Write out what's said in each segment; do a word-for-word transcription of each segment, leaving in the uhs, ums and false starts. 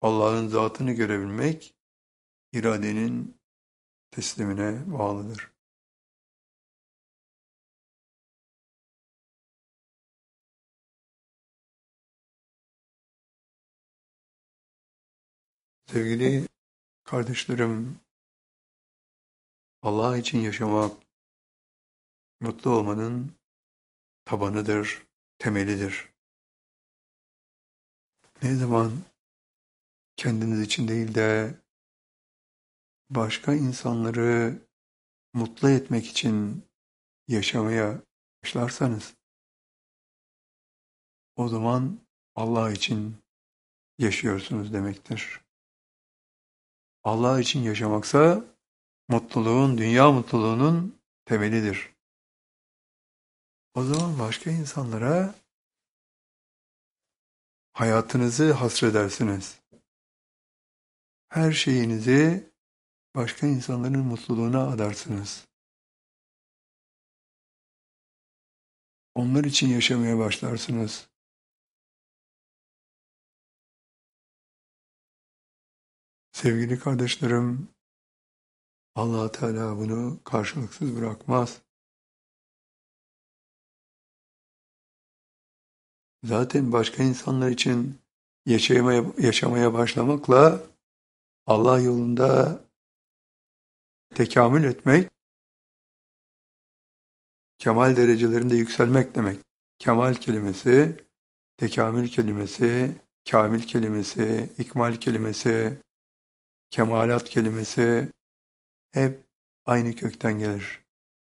Allah'ın zatını görebilmek, iradenin teslimine bağlıdır. Sevgili kardeşlerim, Allah için yaşamak, mutlu olmanın tabanıdır, temelidir. Ne zaman kendiniz için değil de başka insanları mutlu etmek için yaşamaya başlarsanız, o zaman Allah için yaşıyorsunuz demektir. Allah için yaşamaksa mutluluğun, dünya mutluluğunun temelidir. O zaman başka insanlara hayatınızı hasredersiniz. Her şeyinizi başka insanların mutluluğuna adarsınız. Onlar için yaşamaya başlarsınız. Sevgili kardeşlerim, Allah Teala bunu karşılıksız bırakmaz. Zaten başka insanlar için yaşamaya, yaşamaya başlamakla Allah yolunda tekamül etmek, kemal derecelerinde yükselmek demek. Kemal kelimesi, tekamül kelimesi, kamil kelimesi, ikmal kelimesi, kemalat kelimesi hep aynı kökten gelir.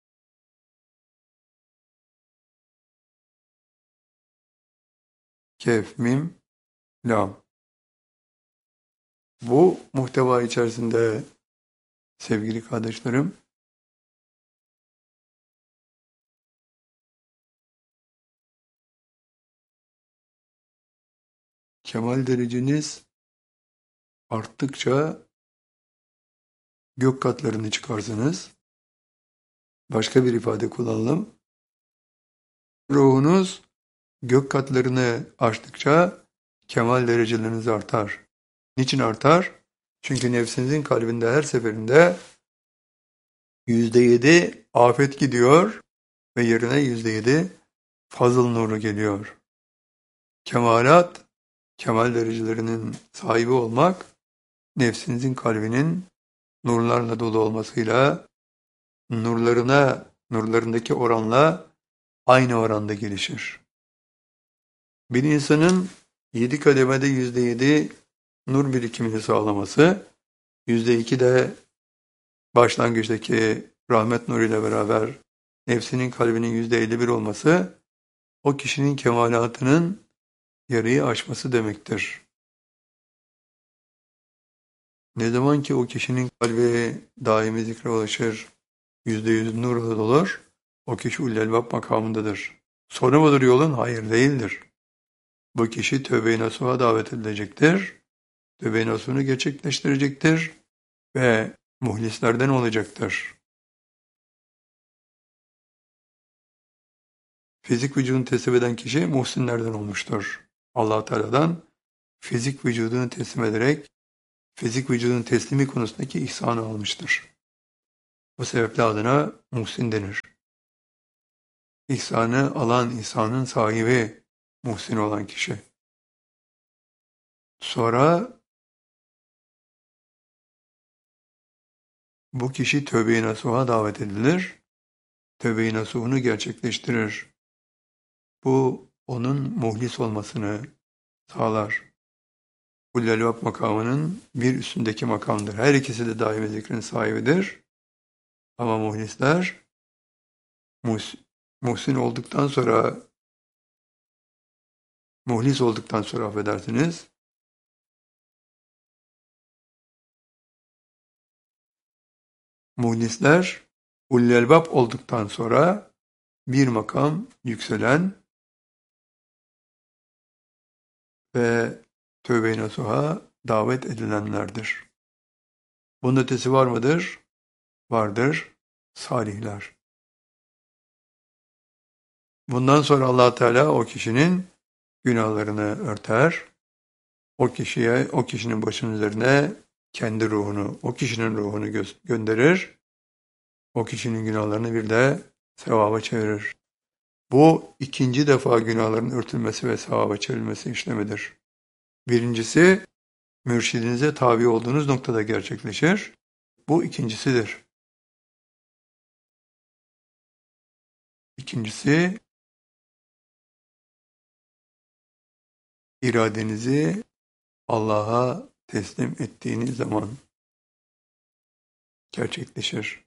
Kef, mim, lam. Bu muhteva içerisinde sevgili kardeşlerim, kemal dereceniz arttıkça gök katlarını çıkarsınız. Başka bir ifade kullanalım. Ruhunuz gök katlarını aştıkça kemal dereceleriniz artar. Niçin artar? Çünkü nefsinizin kalbinde her seferinde yüzde yedi afet gidiyor ve yerine yüzde yedi fazıl nuru geliyor. Kemalat, kemal derecelerinin sahibi olmak, nefsinizin kalbinin nurlarla dolu olmasıyla, nurlarına, nurlarındaki oranla aynı oranda gelişir. Bir insanın yedi kademede yüzde yedi nur birikimini sağlaması, yüzde iki de başlangıçtaki rahmet nuruyla beraber nefsinin kalbinin yüzde elli bir olması, o kişinin kemalatının yarıyı aşması demektir. Ne zaman ki o kişinin kalbi daimi zikre ulaşır, yüzde yüz nurla dolar, o kişi ulul-elbab makamındadır. Sonra mıdır yolun? Hayır değildir. Bu kişi tövbe-i nasuha davet edilecektir. Tövbe-i nasuhunu gerçekleştirecektir ve muhlislerden olacaktır. Fizik vücudunu teslim eden kişi muhsinlerden olmuştur. Allah Teala'dan fizik vücudunu teslim ederek fizik vücudun teslimi konusundaki ihsanı almıştır. Bu sebeple adına muhsin denir. İhsanı alan, ihsanın sahibi muhsin olan kişi. Sonra bu kişi tövbe-i nasuha davet edilir. Tövbe-i nasuhunu gerçekleştirir. Bu onun muhlis olmasını sağlar. Ulul-elbab makamının bir üstündeki makamdır. Her ikisi de daimi zikrin sahibidir. Ama muhlisler muhs muhsin olduktan sonra muhlis olduktan sonra affedersiniz, muhlisler ulul-elbab olduktan sonra bir makam yükselen ve tövbe-i nasuha davet edilenlerdir. Bunun ötesi var mıdır? Vardır. Salihler. Bundan sonra Allah Teala o kişinin günahlarını örter, o kişiye, o kişinin başının üzerine kendi ruhunu, o kişinin ruhunu gö- gönderir. O kişinin günahlarını bir de sevaba çevirir. Bu ikinci defa günahların örtülmesi ve sevaba çevrilmesi işlemidir. Birincisi, mürşidinize tabi olduğunuz noktada gerçekleşir. Bu ikincisidir. İkincisi, iradenizi Allah'a teslim ettiğiniz zaman gerçekleşir.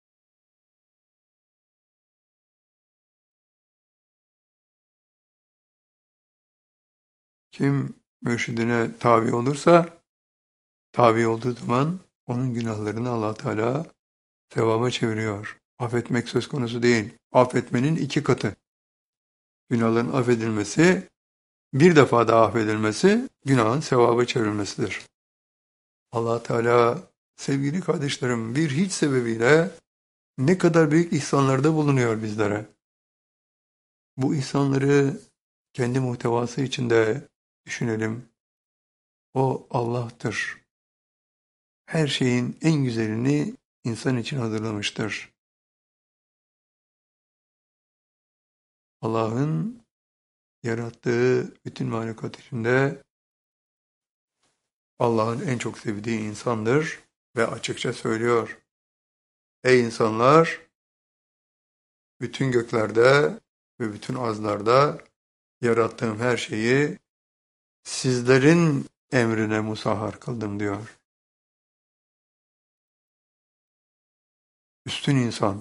Kim mürşidine tabi olursa, tabi olduğu zaman onun günahlarını Allah Teala sevaba çeviriyor. Affetmek söz konusu değil. Affetmenin iki katı. Günahların affedilmesi, bir defa daha affedilmesi, günahın sevaba çevrilmesidir. Allah Teala, sevgili kardeşlerim, bir hiç sebebiyle ne kadar büyük ihsanlarda bulunuyor bizlere. Bu ihsanları kendi muhtevası içinde düşünelim. O Allah'tır. Her şeyin en güzelini insan için hazırlamıştır. Allah'ın yarattığı bütün mahlukat içinde Allah'ın en çok sevdiği insandır ve açıkça söylüyor. Ey insanlar, bütün göklerde ve bütün arzlarda yarattığım her şeyi sizlerin emrine musahhar kıldım diyor. Üstün insan.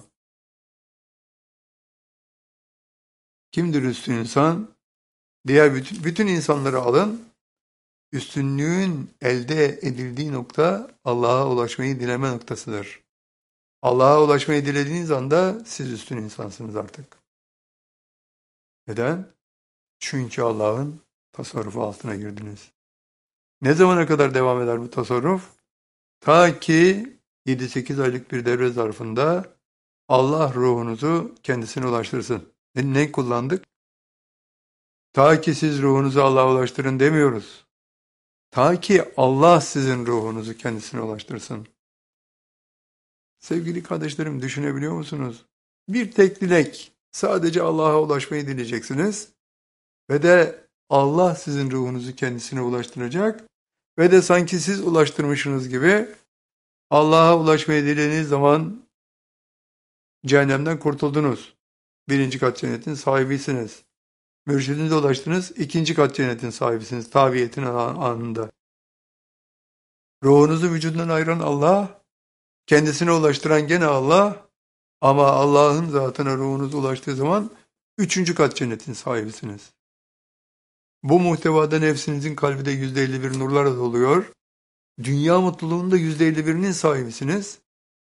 Kimdir üstün insan? Diğer bütün, bütün insanları alın. Üstünlüğün elde edildiği nokta Allah'a ulaşmayı dileme noktasıdır. Allah'a ulaşmayı dilediğiniz anda siz üstün insansınız artık. Neden? Çünkü Allah'ın tasarrufu altına girdiniz. Ne zamana kadar devam eder bu tasarruf? Ta ki yedi sekiz aylık bir devre zarfında Allah ruhunuzu kendisine ulaştırsın. Ne, ne kullandık? Ta ki siz ruhunuzu Allah'a ulaştırın demiyoruz. Ta ki Allah sizin ruhunuzu kendisine ulaştırsın. Sevgili kardeşlerim, düşünebiliyor musunuz? Bir tek dilek, sadece Allah'a ulaşmayı dileyeceksiniz ve de Allah sizin ruhunuzu kendisine ulaştıracak ve de sanki siz ulaştırmışsınız gibi Allah'a ulaşmayı dilediğiniz zaman cehennemden kurtuldunuz. Birinci kat cennetin sahibisiniz. Mürşidinize ulaştınız, ikinci kat cennetin sahibisiniz. Tabiyetin anında. Ruhunuzu vücudundan ayıran Allah, kendisine ulaştıran gene Allah, ama Allah'ın zatına ruhunuz ulaştığı zaman üçüncü kat cennetin sahibisiniz. Bu muhtevada nefsinizin kalbi de yüzde elli bir nurlarla doluyor. Dünya mutluluğunun da yüzde elli birinin sahibisiniz.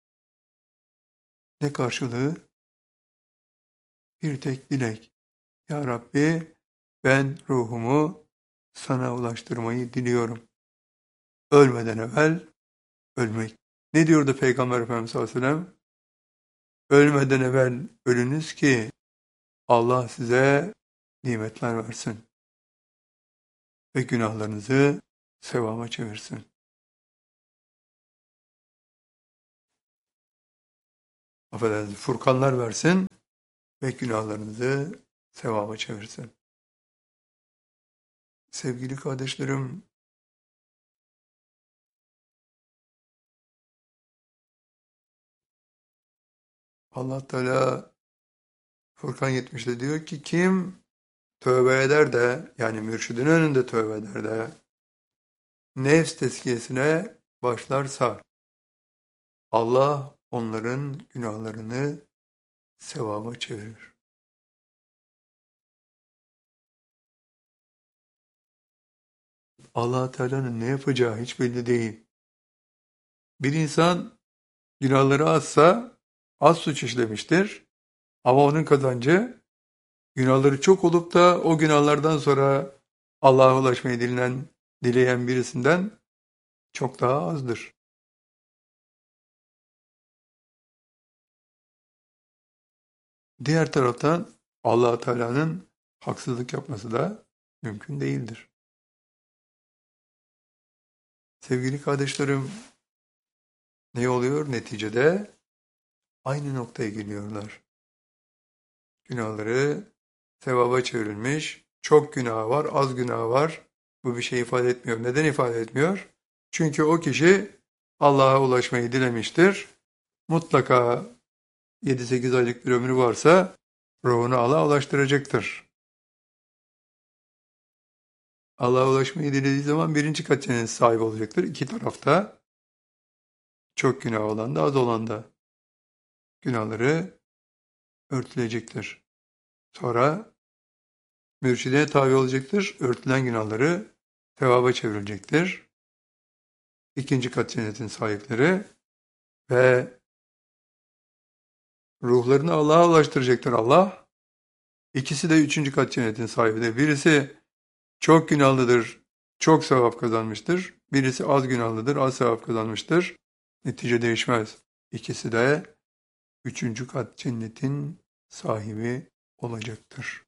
Ne karşılığı? Bir tek dilek. Ya Rabbi, ben ruhumu sana ulaştırmayı diliyorum. Ölmeden evvel ölmek. Ne diyordu Peygamber Efendimiz sallallahu aleyhi ve sellem? Ölmeden evvel ölünüz ki Allah size nimetler versin ve günahlarınızı sevaba çevirsin. Affedersiniz, furkanlar versin ve günahlarınızı sevaba çevirsin. Sevgili kardeşlerim, Allah Teala Furkan yetmişte diyor ki kim tövbe eder de, yani mürşidin önünde tövbe eder de nefs tezkiyesine başlarsa Allah onların günahlarını sevaba çevirir. Allah Teala'nın ne yapacağı hiç belli değil. Bir insan günahları azsa az suç işlemiştir. Ama onun kazancı günahları çok olup da o günahlardan sonra Allah'a ulaşmayı dileyen, dileyen birisinden çok daha azdır. Diğer taraftan Allah Teala'nın haksızlık yapması da mümkün değildir. Sevgili kardeşlerim, ne oluyor? Neticede aynı noktaya geliyorlar. Günahları sevaba çevrilmiş. Çok günah var, az günah var. Bu bir şey ifade etmiyor. Neden ifade etmiyor? Çünkü o kişi Allah'a ulaşmayı dilemiştir. Mutlaka yedi sekiz aylık bir ömrü varsa ruhunu Allah'a ulaştıracaktır. Allah'a ulaşmayı dilediği zaman birinci kat cennet sahibi olacaktır. İki tarafta, çok günah olan da az olan da günahları örtülecektir. Sonra mürşidine tabi olacaktır. Örtülen günahları sevaba çevrilecektir. İkinci kat cennetin sahipleri ve ruhlarını Allah'a ulaştıracaktır Allah. İkisi de üçüncü kat cennetin sahibidir. Birisi çok günahlıdır, çok sevap kazanmıştır. Birisi az günahlıdır, az sevap kazanmıştır. Netice değişmez. İkisi de üçüncü kat cennetin sahibi olacaktır.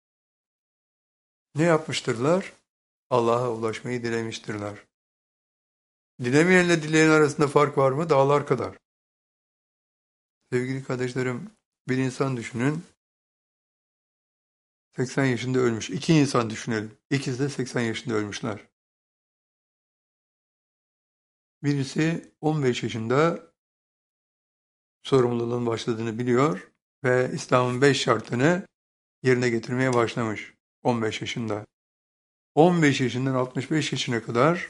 Ne yapmıştırlar? Allah'a ulaşmayı dilemiştirler. Dilemeyenle dileyen arasında fark var mı? Dağlar kadar. Sevgili kardeşlerim, bir insan düşünün, seksen yaşında ölmüş. İki insan düşünelim. İkisi de seksen yaşında ölmüşler. Birisi on beş yaşında sorumluluğun başladığını biliyor ve İslam'ın beş şartını yerine getirmeye başlamış. on beş yaşında. on beş yaşından altmış beş yaşına kadar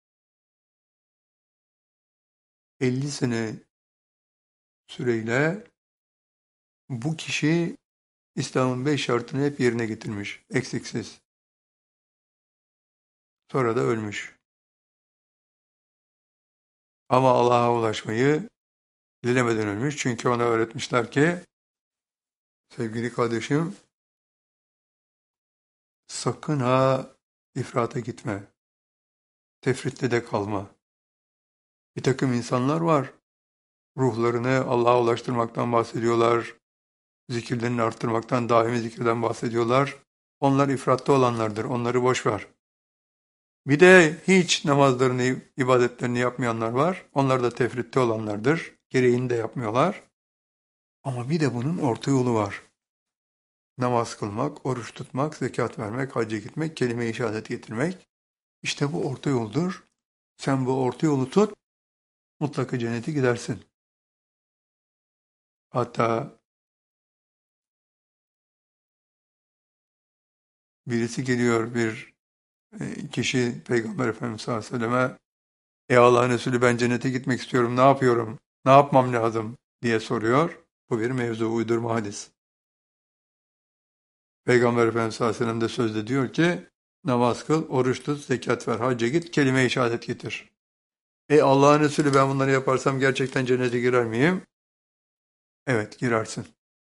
elli sene süreyle bu kişi İslam'ın beş şartını hep yerine getirmiş, eksiksiz. Sonra da ölmüş. Ama Allah'a ulaşmayı dilemeden ölmüş. Çünkü ona öğretmişler ki, sevgili kardeşim, sakın ha ifrata gitme. Tefritte de kalma. Bir takım insanlar var. Ruhlarını Allah'a ulaştırmaktan bahsediyorlar. Zikirlerini arttırmaktan, daimi zikirden bahsediyorlar. Onlar ifratta olanlardır. Onları boş ver. Bir de hiç namazlarını, ibadetlerini yapmayanlar var. Onlar da tefritte olanlardır. Gereğini de yapmıyorlar. Ama bir de bunun orta yolu var. Namaz kılmak, oruç tutmak, zekat vermek, hacca gitmek, kelime-i şehadet getirmek. İşte bu orta yoldur. Sen bu orta yolu tut, mutlaka cennete gidersin. Hatta birisi geliyor, bir kişi Peygamber Efendimiz sallallahu aleyhi ve selleme, ''Ey Allah'ın Resulü, ben cennete gitmek istiyorum, ne yapıyorum, ne yapmam lazım?'' diye soruyor. Bu bir mevzu, uydurma hadis. Peygamber Efendimiz sallallahu aleyhi ve sellem de sözde diyor ki, namaz kıl, oruç tut, zekat ver, hacca git, kelime-i şehadet getir. Ey Allah'ın Resulü, ben bunları yaparsam gerçekten cennete girer miyim? Evet, girersin.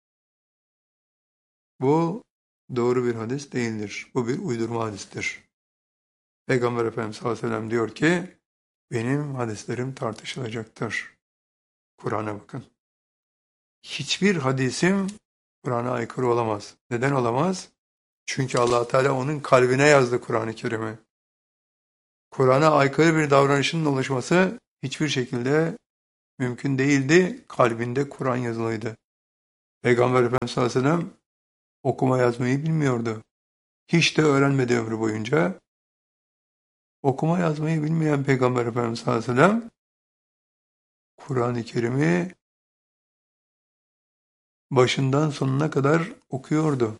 Bu doğru bir hadis değildir. Bu bir uydurma hadistir. Peygamber Efendimiz sallallahu aleyhi ve sellem diyor ki, benim hadislerim tartışılacaktır. Kur'an'a bakın. Hiçbir hadisim Kur'an'a aykırı olamaz. Neden olamaz? Çünkü Allah Teala onun kalbine yazdı Kur'an-ı Kerim'i. Kur'an'a aykırı bir davranışının oluşması hiçbir şekilde mümkün değildi. Kalbinde Kur'an yazılıydı. Peygamber Efendimiz sallallahu aleyhi ve sellem okuma yazmayı bilmiyordu. Hiç de öğrenmedi ömrü boyunca. Okuma yazmayı bilmeyen Peygamber Efendimiz sallallahu aleyhi ve sellem Kur'an-ı Kerim'i başından sonuna kadar okuyordu.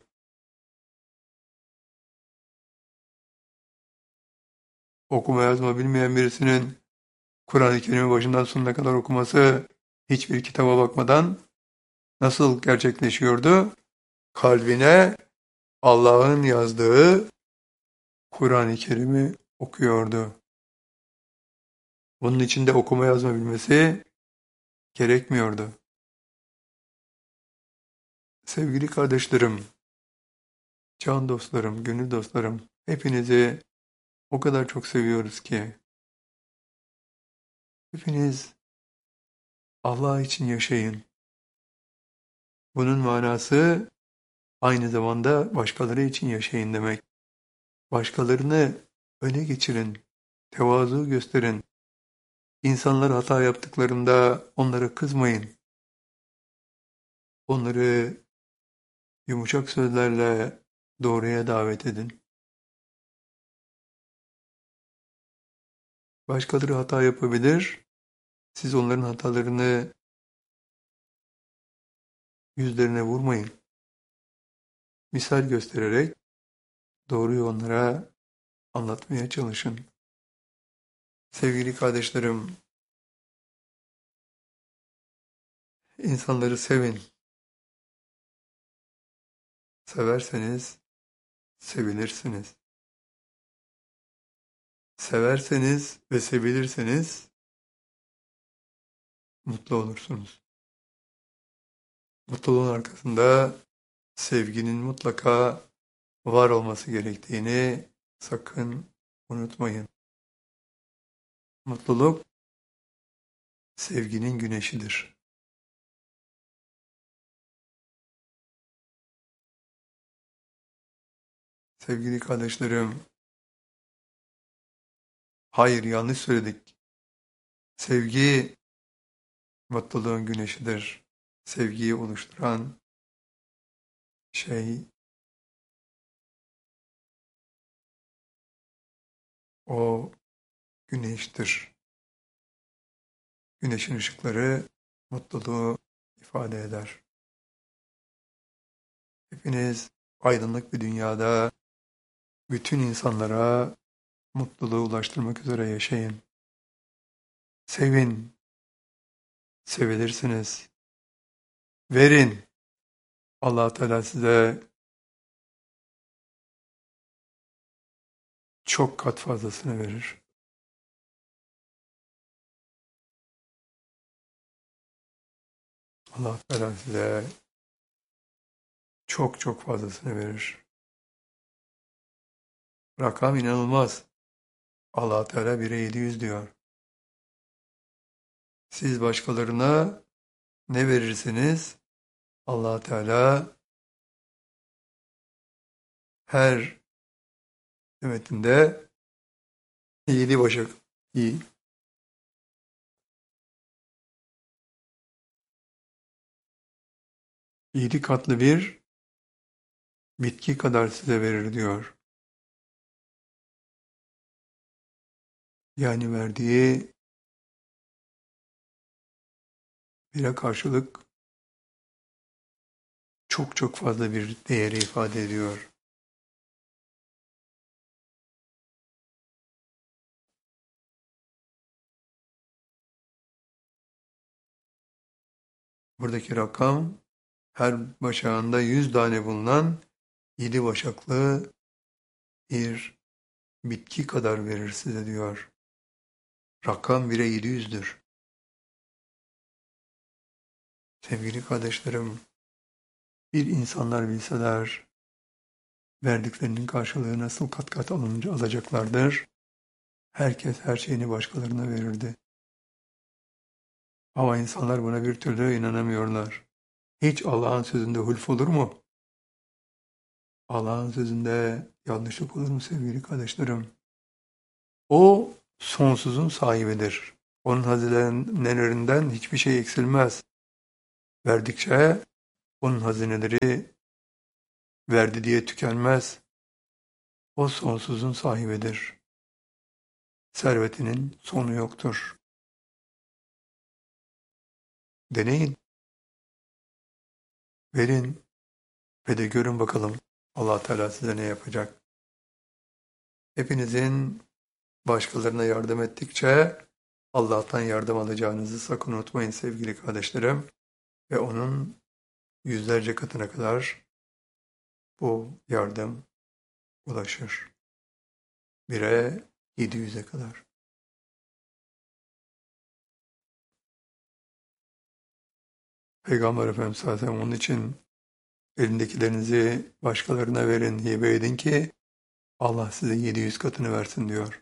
Okuma yazma bilmeyen birisinin Kur'an-ı Kerim'i başından sonuna kadar okuması hiçbir kitaba bakmadan nasıl gerçekleşiyordu? Kalbine Allah'ın yazdığı Kur'an-ı Kerim'i okuyordu. Bunun için de okuma yazma bilmesi gerekmiyordu. Sevgili kardeşlerim, can dostlarım, gönül dostlarım, hepinizi o kadar çok seviyoruz ki, hepiniz Allah için yaşayın. Bunun manası aynı zamanda başkaları için yaşayın demek. Başkalarını öne geçirin, Tevazu gösterin. İnsanlar hata yaptıklarında onlara kızmayın. Onları yumuşak sözlerle doğruya davet edin. Başkaları hata yapabilir. Siz onların hatalarını yüzlerine vurmayın. Misal göstererek doğruyu onlara anlatmaya çalışın. Sevgili kardeşlerim, insanları sevin. Severseniz sevilirsiniz. Severseniz ve sevilirseniz mutlu olursunuz. Mutluluğun arkasında sevginin mutlaka var olması gerektiğini sakın unutmayın. Mutluluk sevginin güneşidir. Sevgili kardeşlerim, hayır yanlış söyledik. Sevgi mutluluğun güneşidir. Sevgiyi oluşturan şey o güneştir. Güneşin ışıkları mutluluğu ifade eder. Hepiniz aydınlık bir dünyada bütün insanlara mutluluğu ulaştırmak üzere yaşayın. Sevin, sevilirsiniz. Verin. Allah Teala size çok kat fazlasını verir. Allah Teala size çok çok fazlasını verir. Rakam inanılmaz. Allah Teala bire yedi yüz diyor. Siz başkalarına ne verirsiniz? Allah Teala her nimetinde yedi başak iyi. Yedi katlı bir bitki kadar size verir diyor. Yani verdiği bire karşılık çok çok fazla bir değeri ifade ediyor. Buradaki rakam her başağında yüz tane bulunan yedi başaklı bir bitki kadar verir size diyor. Rakam bire yedi yüzdür. Sevgili kardeşlerim, bir insanlar bilseler verdiklerinin karşılığı nasıl kat kat alınca alacaklardır. Herkes her şeyini başkalarına verirdi. Ama insanlar buna bir türlü inanamıyorlar. Hiç Allah'ın sözünde hulf olur mu? Allah'ın sözünde yanlışlık olur mu sevgili kardeşlerim? O sonsuzun sahibidir. Onun hazinelerinden hiçbir şey eksilmez. Verdikçe onun hazineleri verdi diye tükenmez. O sonsuzun sahibidir. Servetinin sonu yoktur. Deneyin, verin ve de görün bakalım Allah Teala size ne yapacak. Hepinizin başkalarına yardım ettikçe Allah'tan yardım alacağınızı sakın unutmayın sevgili kardeşlerim. Ve onun yüzlerce katına kadar bu yardım ulaşır. Bire yedi yüze kadar. Peygamber Efendimiz sallallahu aleyhi ve sellem onun için elindekilerinizi başkalarına verin, hibe edin ki Allah size yedi yüz katını versin diyor.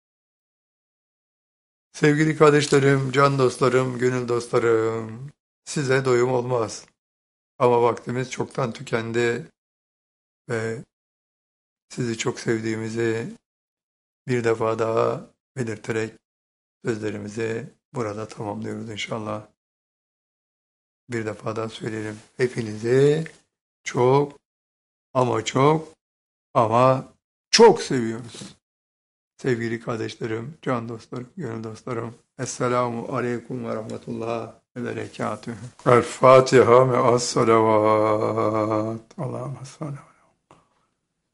Sevgili kardeşlerim, can dostlarım, gönül dostlarım, size doyum olmaz. Ama vaktimiz çoktan tükendi ve sizi çok sevdiğimizi bir defa daha belirterek sözlerimizi burada tamamlıyoruz inşallah. Bir defa daha söyleyelim. Hepinizi çok ama çok ama çok seviyoruz. Sevgili kardeşlerim, can dostlarım, gönül dostlarım. Esselamu aleyküm ve rahmetullah ve berekatühü. El Fatiha ve as-salavat. Allahümme salli.